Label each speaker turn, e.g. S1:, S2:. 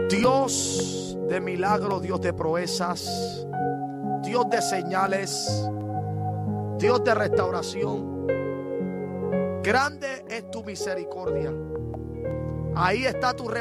S1: Dios de milagros, Dios de proezas, Dios de señales, Dios de restauración. Grande es tu misericordia. Ahí está tu